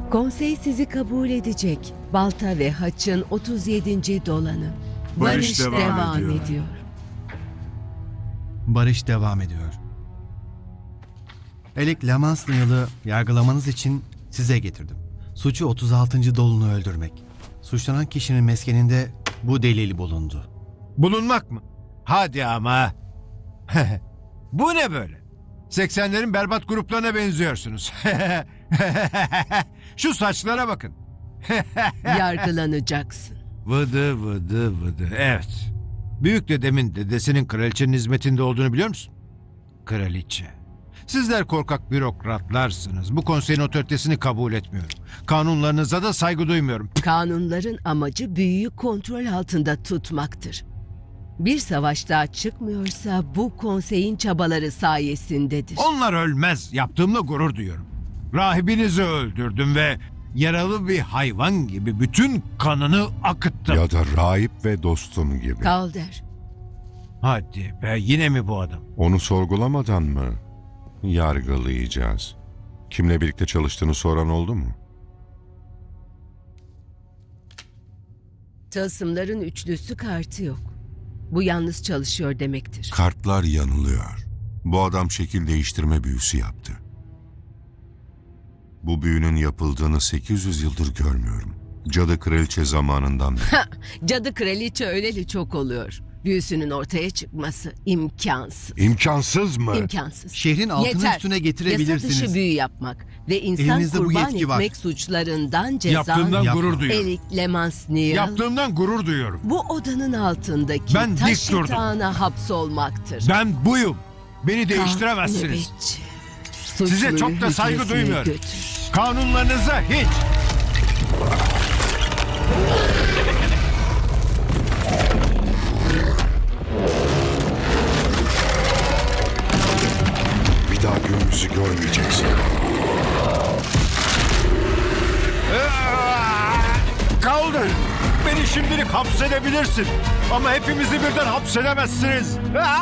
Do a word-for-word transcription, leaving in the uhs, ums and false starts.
Konsey sizi kabul edecek. Balta ve Haç'ın otuz yedinci dolanı. Barış devam ediyor. ediyor. Barış devam ediyor. Elek Lamansnayal'ı yargılamanız için size getirdim. Suçu otuz altıncı dolunu öldürmek. Suçlanan kişinin meskeninde bu delil bulundu. Bulunmak mı? Hadi ama. Bu ne böyle? seksenlerin berbat gruplarına benziyorsunuz. Şu saçlara bakın. Yargılanacaksın. Vıdı vıdı vıdı. Evet. Büyük dedemin dedesinin kraliçenin hizmetinde olduğunu biliyor musun? Kraliçe. Sizler korkak bürokratlarsınız. Bu konseyin otoritesini kabul etmiyorum. Kanunlarınıza da saygı duymuyorum. Kanunların amacı büyüyü kontrol altında tutmaktır. Bir savaş daha çıkmıyorsa bu konseyin çabaları sayesindedir. Onlar ölmez. Yaptığımla gurur duyuyorum. Rahibinizi öldürdüm ve yaralı bir hayvan gibi bütün kanını akıttım. Ya da rahip ve dostum gibi. Kalder, Hadi be, yine mi bu adam? Onu sorgulamadan mı yargılayacağız? Kimle birlikte çalıştığını soran oldu mu? tılsımların üçlüsü kartı yok. Bu yalnız çalışıyor demektir. Kartlar yanılıyor. Bu adam şekil değiştirme büyüsü yaptı. Bu büyünün yapıldığını sekiz yüz yıldır görmüyorum. Cadı kraliçe zamanından beri. Cadı kraliçe öleli çok oluyor. Büyüsünün ortaya çıkması imkansız. İmkansız mı? İmkansız. Şehrin altını Yeter. üstüne Yasa getirebilirsiniz. dışı büyü yapmak ve insan Elinizde bu kurban yetki var. etmek suçlarından ceza... Yaptığımdan Yapma. gurur duyuyorum. Erik Lemansnil, Yaptığımdan gurur duyuyorum. bu odanın altındaki Ben taş dik durdum. yatağına hapsolmaktır. Ben buyum. Beni değiştiremezsiniz. Nöbetçi. Size Suçluyu çok da saygı hücresine duymuyorum. götür. Kanunlarınıza hiç. Bir daha günümüzü görmeyeceksin. Kaldır. Beni şimdilik hapsedebilirsin. Ama hepimizi birden hapsedemezsiniz.